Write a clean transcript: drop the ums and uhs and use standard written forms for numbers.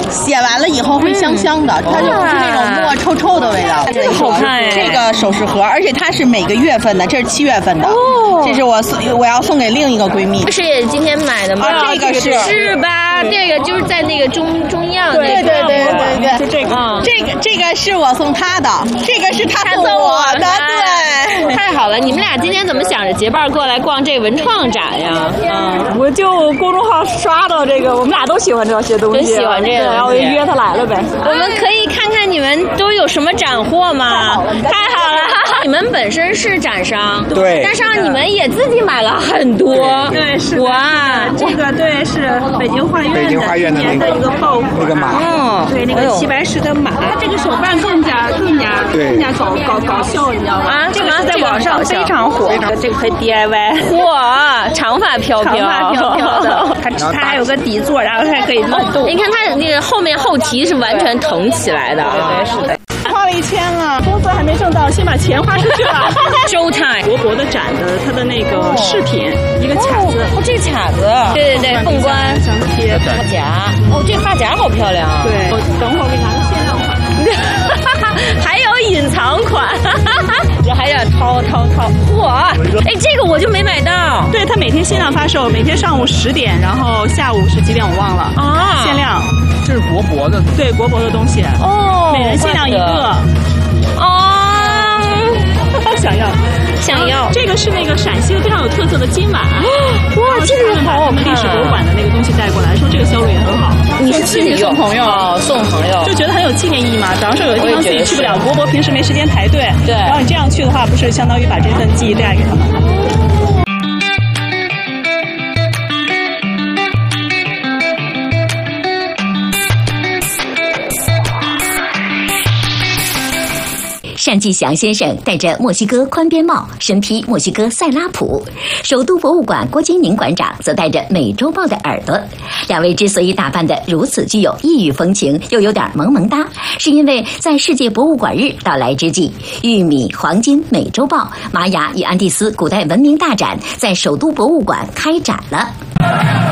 写完了以后会香香的，它就不是那种墨臭臭的味道。 这个好看哎！ 这个首饰盒，而且它是每个月份的，这是7月份的。哦，这是我要送给另一个闺蜜。 这是也今天买的吗？ 这个是吧？这个就是在那个中央那个。 对， 就这个。 这个是我送她的，这个是她送我的。对， 太好了！你们俩今天怎么想着结伴过来逛这个文创展呀？ 我就公众号刷到这个，我们俩都喜欢这些东西， 真喜欢这个， 然后我就约他来了呗。 我们可以看看你们都有什么斩获吗？太好了！你们本身是展商， 对， 但是你们也自己买了很多， 对，是哇， 这个对是北京画院的一个抱负， 那个马， 对，那个齐白石的马，它这个手办更加搞笑，你知道吗？这个是在网上非常火，这个可以 DIY， 嚯，长发飘飘的，它还有个底座，然后它还可以乱动。 你看它那个后蹄是完全腾起来的啊， 是的。 花了1000了， 工资还没挣到，先把钱花出去了。 Show time， 国博的展的它的那个饰品，一个卡子， 这个卡子，对，凤冠、发夹，这个发夹好漂亮啊。 对，我等会儿给你拿个限量款， 还有隐藏款，这还要掏，嚯！这个我就没买到。 对，它每天限量发售，每天上午10点，然后下午是几点我忘了啊，限量。 这是国博的， 对，国博的东西哦，每人限量1个哦， 想要。这个是那个陕西的非常有特色的金碗， 哇，这个好好看。 历史博物馆的那个东西带过来，说这个销路也很好。 你是自己送朋友， 送朋友， 就觉得很有纪念意义嘛。比方说有的地方自己去不了，国博平时没时间排队， 对， 然后你这样去的话，不是相当于把这份记忆带给他们。 单霁翔先生戴着墨西哥宽边帽，身披墨西哥塞拉普；首都博物馆郭坚宁馆长则戴着美洲豹的耳朵。两位之所以打扮得如此具有异域风情，又有点萌萌哒，是因为在世界博物馆日到来之际，玉米、黄金、美洲豹、玛雅与安第斯古代文明大展在首都博物馆开展了。